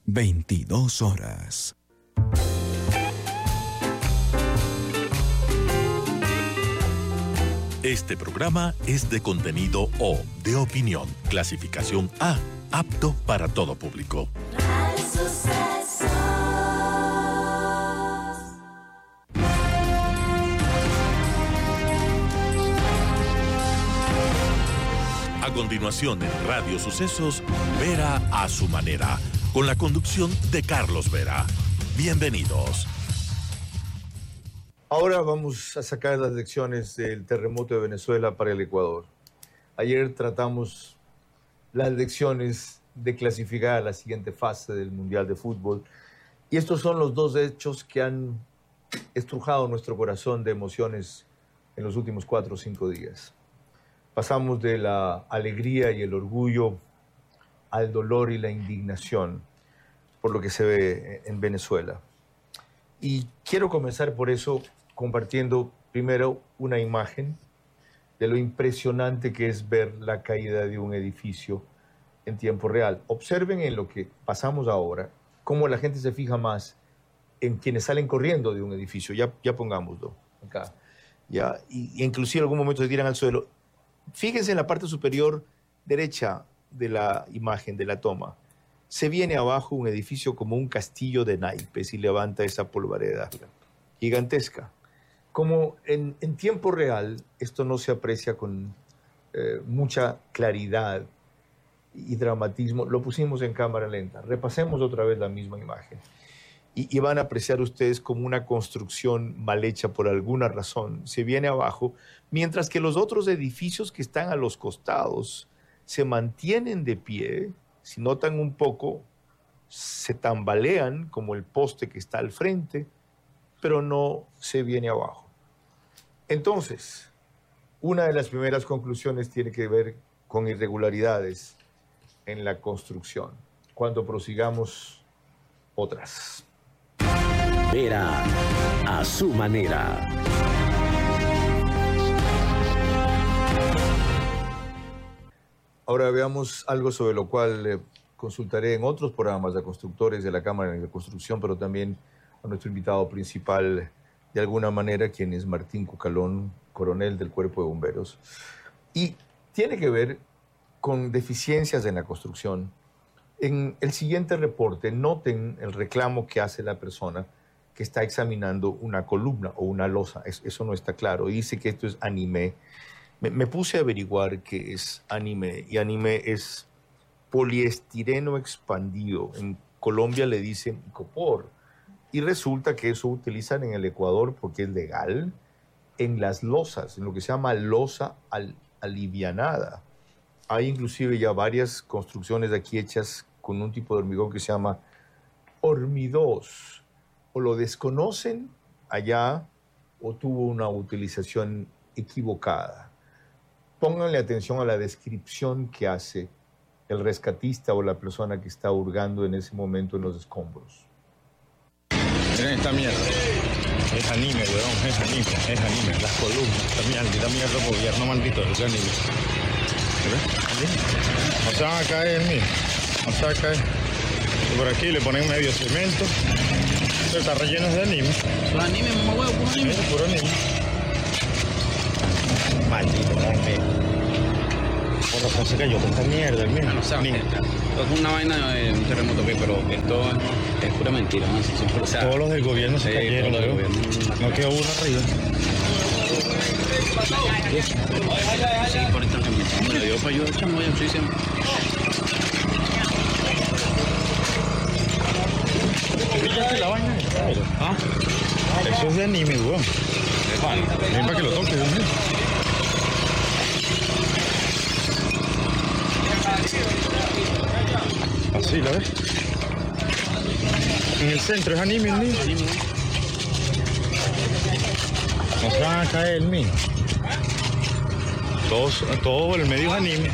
22 horas. Este programa es de contenido O, de opinión, clasificación A, apto para todo público. A continuación en Radio Sucesos, Vera a su manera, con la conducción de Carlos Vera. Bienvenidos. Ahora vamos a sacar las lecciones del terremoto de Venezuela para el Ecuador. Ayer tratamos las lecciones de clasificar a la siguiente fase del Mundial de Fútbol. Y estos son los dos hechos que han estrujado nuestro corazón de emociones en los últimos 4 o 5 días. Pasamos de la alegría y el orgullo al dolor y la indignación por lo que se ve en Venezuela. Y quiero comenzar por eso compartiendo primero una imagen de lo impresionante que es ver la caída de un edificio en tiempo real. Observen en lo que pasamos ahora, cómo la gente se fija más en quienes salen corriendo de un edificio. Ya pongámoslo acá. Ya, y inclusive en algún momento se tiran al suelo. Fíjense en la parte superior derecha de la imagen, de la toma. Se viene abajo un edificio como un castillo de naipes y levanta esa polvareda gigantesca. Como en tiempo real, esto no se aprecia con mucha claridad y dramatismo. Lo pusimos en cámara lenta. Repasemos otra vez la misma imagen. Y van a apreciar ustedes como una construcción mal hecha por alguna razón. Se viene abajo, mientras que los otros edificios que están a los costados se mantienen de pie. Si notan un poco, se tambalean como el poste que está al frente, pero no se viene abajo. Entonces, una de las primeras conclusiones tiene que ver con irregularidades en la construcción. Cuando prosigamos, otras. Vera a su manera. Ahora veamos algo sobre lo cual consultaré en otros programas de constructores de la Cámara de Construcción, pero también a nuestro invitado principal, de alguna manera, quien es Martín Cucalón, coronel del Cuerpo de Bomberos. Y tiene que ver con deficiencias en la construcción. En el siguiente reporte, noten el reclamo que hace la persona que está examinando una columna o una losa. Eso no está claro. Dice que esto es anime. Me puse a averiguar qué es anime, y anime es poliestireno expandido. En Colombia le dicen icopor, y resulta que eso utilizan en el Ecuador porque es legal en las losas, en lo que se llama losa alivianada. Hay inclusive ya varias construcciones aquí hechas con un tipo de hormigón que se llama hormidós. O lo desconocen allá o tuvo una utilización equivocada. Pónganle atención a la descripción que hace el rescatista o la persona que está hurgando en ese momento en los escombros. Miren esta mierda. Es anime, weón, es anime. Las columnas, esta mierda, gobierno maldito, es anime. ¿Ves? No se van a caer, mira. No se van a caer. Y por aquí le ponen medio cemento. Esto está relleno de anime. ¿Los anime, mamá huevo, puro anime? Sí, puro anime. Maldito, hombre. Por razón se cayó con esta mierda, mira. No sé, es una vaina de un terremoto, pero esto es pura mentira, ¿no? O sea, todos los del gobierno se cayeron, ¿no? No quedó uno arriba. Sí, por esta transmisión. Bueno, yo para ayudar, chamo, ya estoy diciendo. ¿Pillaste la vaina? ¿Ah? Eso es de anime, weón. Ven para que lo toques, ¿no? Así, ¿la ves? En el centro es anime, ¿no? No se van a caer el mío. Todo el medio es anime.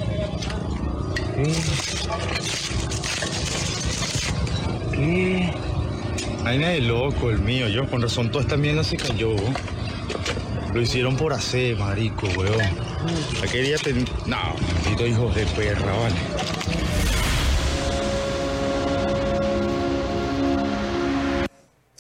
¿Qué? Vaina de loco el mío, yo con razón toda esta mierda se cayó. Lo hicieron por hacer, marico, weón. Aquel día No, maldito hijos de perra, vale.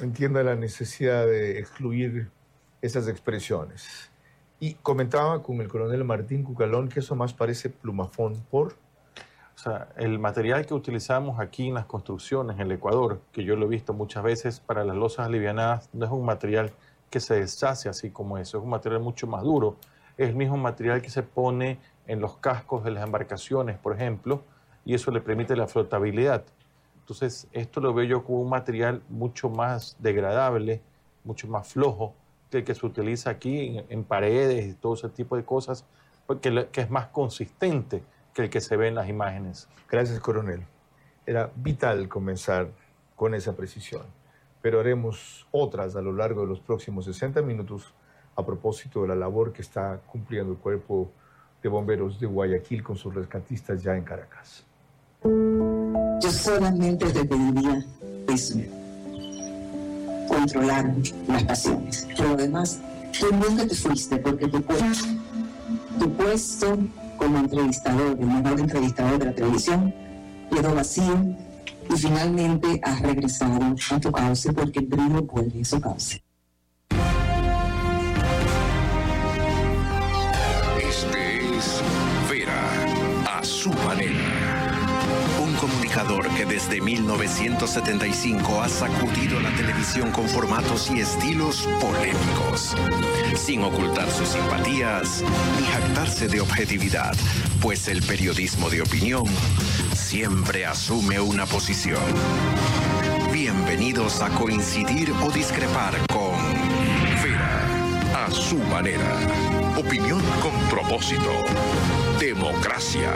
entienda la necesidad de excluir esas expresiones. Y comentaba con el coronel Martín Cucalón que eso más parece plumafón por... O sea, el material que utilizamos aquí en las construcciones en el Ecuador, que yo lo he visto muchas veces para las losas alivianadas, no es un material que se deshace así como eso, es un material mucho más duro. Es el mismo material que se pone en los cascos de las embarcaciones, por ejemplo, y eso le permite la flotabilidad. Entonces, esto lo veo yo como un material mucho más degradable, mucho más flojo que el que se utiliza aquí en paredes y todo ese tipo de cosas, que es más consistente que el que se ve en las imágenes. Gracias, coronel. Era vital comenzar con esa precisión, pero haremos otras a lo largo de los próximos 60 minutos a propósito de la labor que está cumpliendo el Cuerpo de Bomberos de Guayaquil con sus rescatistas ya en Caracas. Yo solamente te pediría eso, controlar las pasiones. Por lo demás, tú nunca te fuiste porque tu puesto como entrevistador, el mejor entrevistador de la televisión, quedó vacío y finalmente has regresado a tu cauce porque el brillo vuelve a su cauce. Este es Vera a su manera. Un comunicador que desde 1975 ha sacudido la televisión con formatos y estilos polémicos, sin ocultar sus simpatías ni jactarse de objetividad, pues el periodismo de opinión siempre asume una posición. Bienvenidos a coincidir o discrepar con Vera a su manera. Opinión con propósito. Democracia.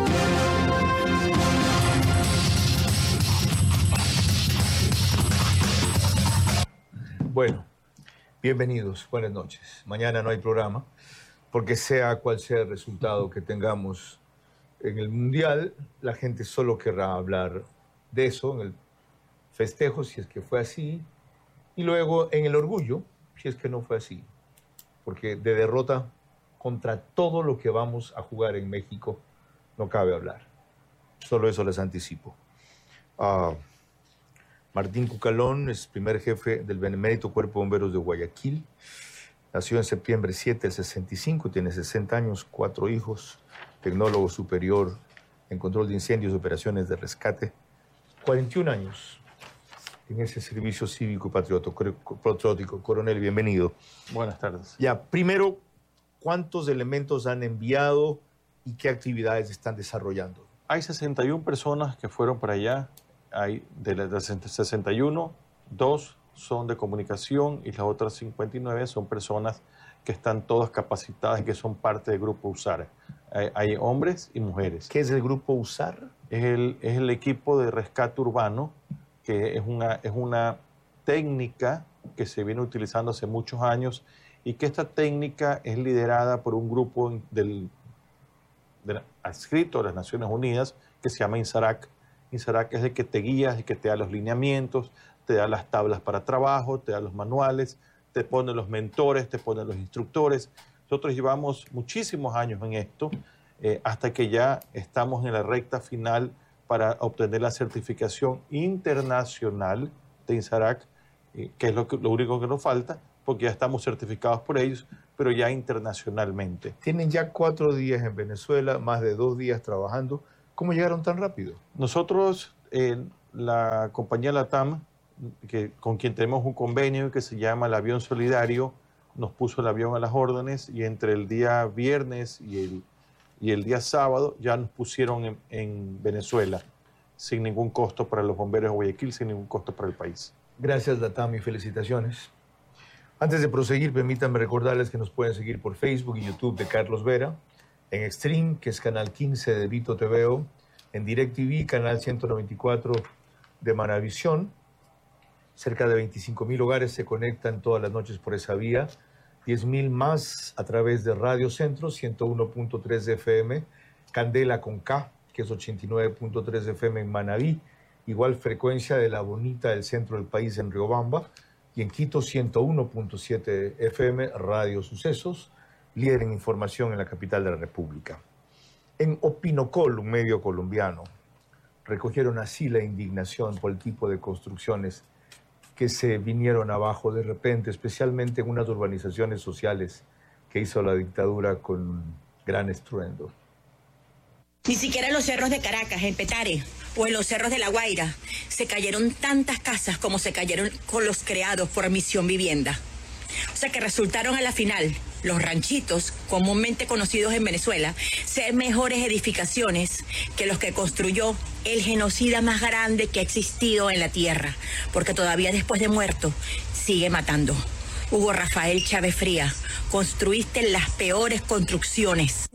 Bueno, bienvenidos, buenas noches. Mañana no hay programa, porque sea cual sea el resultado que tengamos en el Mundial, la gente solo querrá hablar de eso, en el festejo, si es que fue así, y luego en el orgullo, si es que no fue así. Porque de derrota contra todo lo que vamos a jugar en México no cabe hablar. Solo eso les anticipo. Martín Cucalón es primer jefe del Benemérito Cuerpo de Bomberos de Guayaquil. Nació en septiembre 7 del 65, tiene 60 años, 4 hijos, tecnólogo superior en control de incendios y operaciones de rescate. 41 años en ese servicio cívico y patriótico. Coronel, bienvenido. Buenas tardes. Ya, primero, ¿cuántos elementos han enviado y qué actividades están desarrollando? Hay 61 personas que fueron para allá. Hay de las 61, 2 son de comunicación y las otras 59 son personas que están todas capacitadas y que son parte del grupo USAR. Hay hombres y mujeres. ¿Qué es el grupo USAR? Es el equipo de rescate urbano, que es una técnica que se viene utilizando hace muchos años y que esta técnica es liderada por un grupo adscrito a las Naciones Unidas que se llama INSARAC. INSARAC es el que te guía, el que te da los lineamientos, te da las tablas para trabajo, te da los manuales, te pone los mentores, te pone los instructores. Nosotros llevamos muchísimos años en esto, hasta que ya estamos en la recta final para obtener la certificación internacional de INSARAC, que es lo único que nos falta, porque ya estamos certificados por ellos, pero ya internacionalmente. Tienen ya 4 días en Venezuela, más de 2 días trabajando. ¿Cómo llegaron tan rápido? Nosotros, la compañía LATAM, con quien tenemos un convenio que se llama el Avión Solidario, nos puso el avión a las órdenes y entre el día viernes y el día sábado ya nos pusieron en Venezuela, sin ningún costo para los bomberos de Guayaquil, sin ningún costo para el país. Gracias, LATAM, y felicitaciones. Antes de proseguir, permítanme recordarles que nos pueden seguir por Facebook y YouTube de Carlos Vera, en Extreme, que es canal 15 de Vito TVO, en DirecTV, canal 194 de Manavisión. Cerca de 25,000 hogares se conectan todas las noches por esa vía, 10,000 más a través de Radio Centro, 101.3 de FM, Candela con K, que es 89.3 de FM en Manabí, igual frecuencia de La Bonita del centro del país en Riobamba, y en Quito 101.7 FM, Radio Sucesos, líder en información en la capital de la República. En Opinocol, un medio colombiano, recogieron así la indignación por el tipo de construcciones que se vinieron abajo de repente, especialmente en unas urbanizaciones sociales que hizo la dictadura con gran estruendo. Ni siquiera en los cerros de Caracas, en Petare, o en los cerros de La Guaira, se cayeron tantas casas como se cayeron con los creados por Misión Vivienda. O sea que resultaron a la final los ranchitos, comúnmente conocidos en Venezuela, ser mejores edificaciones que los que construyó el genocida más grande que ha existido en la tierra, porque todavía después de muerto sigue matando. Hugo Rafael Chávez Fría, construiste las peores construcciones.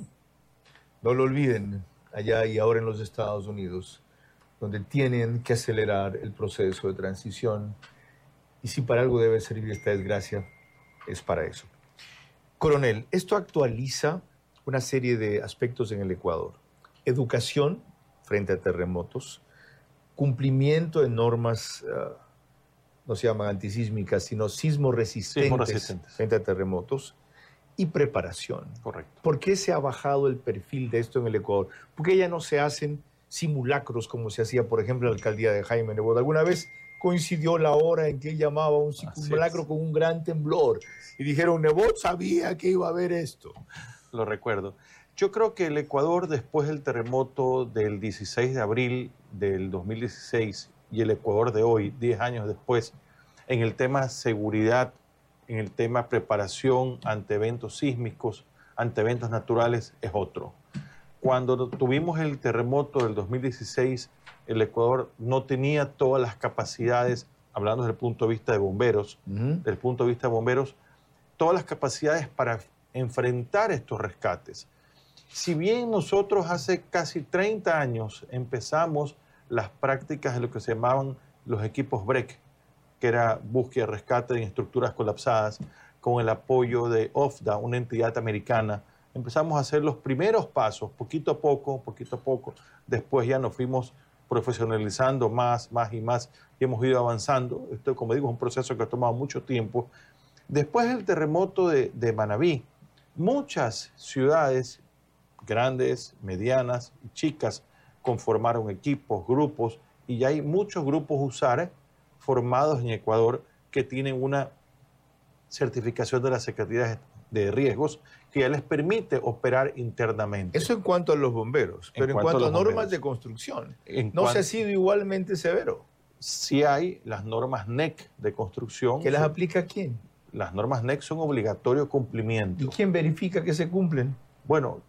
No lo olviden, allá y ahora en los Estados Unidos, donde tienen que acelerar el proceso de transición. Y si para algo debe servir esta desgracia, es para eso. Coronel, esto actualiza una serie de aspectos en el Ecuador. Educación frente a terremotos, cumplimiento de normas, no se llaman antisísmicas, sino sismoresistentes frente a terremotos, y preparación. Correcto. ¿Por qué se ha bajado el perfil de esto en el Ecuador? ¿Por qué ya no se hacen simulacros como se hacía, por ejemplo, en la alcaldía de Jaime Nebot? ¿Alguna vez coincidió la hora en que él llamaba un simulacro con un gran temblor? Y dijeron, Nebot sabía que iba a haber esto. Lo recuerdo. Yo creo que el Ecuador, después del terremoto del 16 de abril del 2016 y el Ecuador de hoy, 10 años después, en el tema seguridad, en el tema preparación ante eventos sísmicos, ante eventos naturales, es otro. Cuando tuvimos el terremoto del 2016, el Ecuador no tenía todas las capacidades, hablando desde el punto de vista de bomberos, desde el punto de vista de bomberos, todas las capacidades para enfrentar estos rescates. Si bien nosotros hace casi 30 años empezamos las prácticas de lo que se llamaban los equipos BREC, que era búsqueda y rescate en estructuras colapsadas, con el apoyo de OFDA, una entidad americana, empezamos a hacer los primeros pasos, poquito a poco, después ya nos fuimos profesionalizando más y más, y hemos ido avanzando. Esto, como digo, es un proceso que ha tomado mucho tiempo. Después del terremoto de Manabí, muchas ciudades grandes, medianas y chicas conformaron equipos, grupos, y ya hay muchos grupos USARE formados en Ecuador que tienen una certificación de la Secretaría de Riesgos que ya les permite operar internamente. Eso en cuanto a los bomberos, pero en cuanto a normas de construcción, ¿no se ha sido igualmente severo? Sí hay las normas NEC de construcción. ¿Que las aplica quién? Las normas NEC son obligatorio cumplimiento. ¿Y quién verifica que se cumplen? Bueno,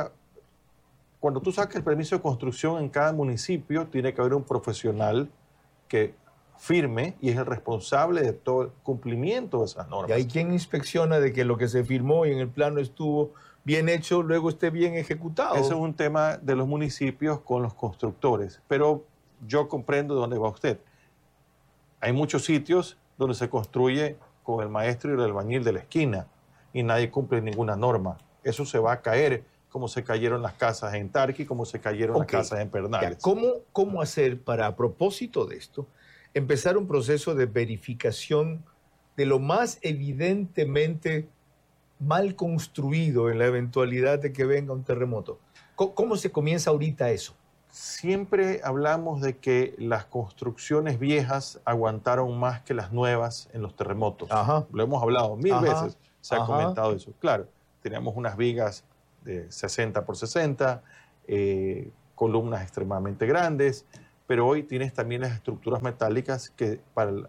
cuando tú sacas el permiso de construcción en cada municipio, tiene que haber un profesional que firme y es el responsable de todo el cumplimiento de esas normas. ¿Y hay quien inspecciona de que lo que se firmó y en el plano estuvo bien hecho, luego esté bien ejecutado? Eso es un tema de los municipios con los constructores, pero yo comprendo dónde va usted. Hay muchos sitios donde se construye con el maestro y el albañil de la esquina y nadie cumple ninguna norma. Eso se va a caer como se cayeron las casas en Tarqui, como se cayeron las casas en Pernales. ¿Cómo hacer para, a propósito de esto, empezar un proceso de verificación de lo más evidentemente mal construido en la eventualidad de que venga un terremoto? ¿Cómo se comienza ahorita eso? Siempre hablamos de que las construcciones viejas aguantaron más que las nuevas en los terremotos. Ajá. Lo hemos hablado mil veces, se ha Ajá. comentado eso. Claro, teníamos unas vigas de 60 por 60, columnas extremadamente grandes, pero hoy tienes también las estructuras metálicas que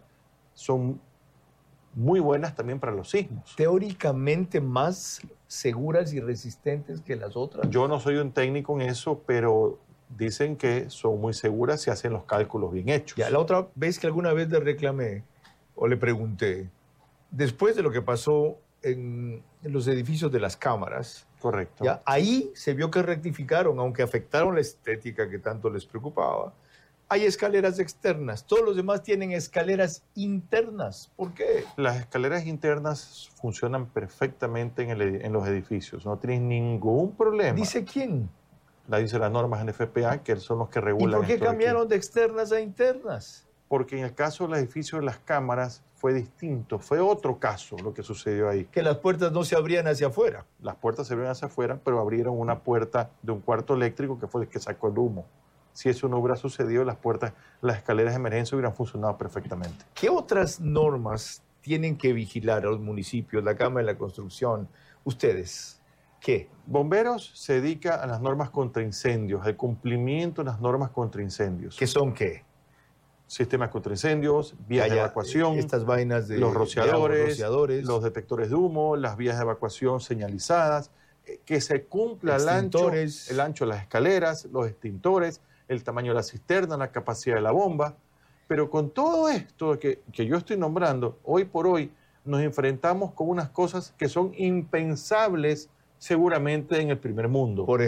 son muy buenas también para los sismos. Teóricamente más seguras y resistentes que las otras. Yo no soy un técnico en eso, pero dicen que son muy seguras si hacen los cálculos bien hechos. Ya, la otra vez que alguna vez le reclamé o le pregunté, después de lo que pasó en los edificios de las cámaras, correcto. Ya, ahí se vio que rectificaron, aunque afectaron la estética que tanto les preocupaba. Hay escaleras externas, todos los demás tienen escaleras internas. ¿Por qué? Las escaleras internas funcionan perfectamente en los edificios, no tienen ningún problema. ¿Dice quién? Dicen las normas NFPA, que son los que ¿Y regulan. por qué estos cambiaron equipos. de externas a internas? Porque en el caso del edificio de las cámaras fue distinto, fue otro caso lo que sucedió ahí. Que las puertas no se abrían hacia afuera. Las puertas se abrieron hacia afuera, pero abrieron una puerta de un cuarto eléctrico que fue el que sacó el humo. si eso no hubiera sucedido, las escaleras de emergencia hubieran funcionado perfectamente. ¿Qué otras normas tienen que vigilar a los municipios, la Cámara de la Construcción, ustedes? ¿Qué? Bomberos se dedica a las normas contra incendios, al cumplimiento de las normas contra incendios. ¿Qué son qué? Sistemas contra incendios, vías de evacuación, estas vainas de los rociadores, rociadores, los detectores de humo, las vías de evacuación señalizadas, que se cumpla el ancho de las escaleras, los extintores, el tamaño de la cisterna, la capacidad de la bomba. Pero con todo esto que yo estoy nombrando, hoy por hoy nos enfrentamos con unas cosas que son impensables seguramente en el primer mundo. Por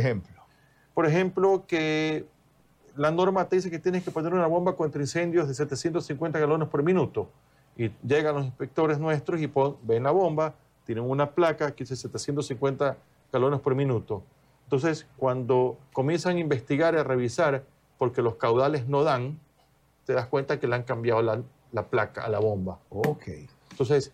ejemplo, que la norma te dice que tienes que poner una bomba contra incendios de 750 galones por minuto. Y llegan los inspectores nuestros y ven la bomba, tienen una placa que dice 750 galones por minuto. Entonces, cuando comienzan a investigar y a revisar, porque los caudales no dan, te das cuenta que le han cambiado la placa a la bomba. Ok. Entonces,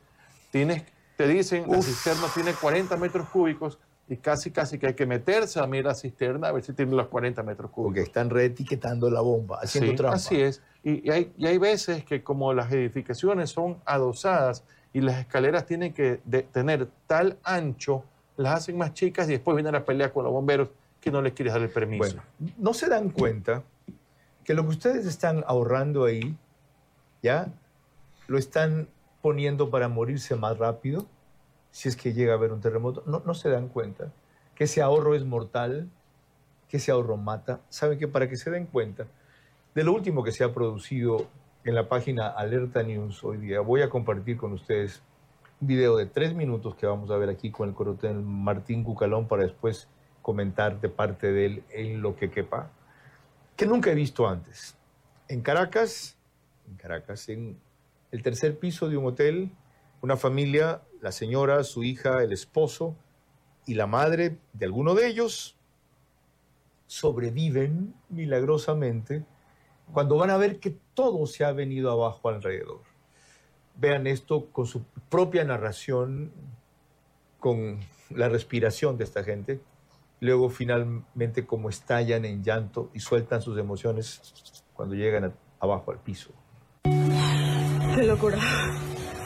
te dicen, la cisterna tiene 40 metros cúbicos, y casi que hay que meterse a mirar la cisterna a ver si tiene los 40 metros cúbicos. Porque están reetiquetando la bomba, haciendo trampa. Así es. Y hay veces que como las edificaciones son adosadas y las escaleras tienen que tener tal ancho, las hacen más chicas y después vienen a pelear con los bomberos que no les quieres dar el permiso. Bueno, ¿no se dan cuenta que lo que ustedes están ahorrando ahí, ya, lo están poniendo para morirse más rápido? Si es que llega a haber un terremoto, no se dan cuenta que ese ahorro es mortal, que ese ahorro mata. ¿Saben qué? Para que se den cuenta de lo último que se ha producido en la página Alerta News hoy día, voy a compartir con ustedes un video de 3 minutos que vamos a ver aquí con el coronel Martín Cucalón para después comentar de parte de él en lo que quepa, que nunca he visto antes. En Caracas, en el tercer piso de un hotel, una familia, la señora, su hija, el esposo y la madre de alguno de ellos sobreviven milagrosamente cuando van a ver que todo se ha venido abajo alrededor. Vean esto con su propia narración, con la respiración de esta gente, luego finalmente como estallan en llanto y sueltan sus emociones cuando llegan abajo al piso. ¡Qué locura!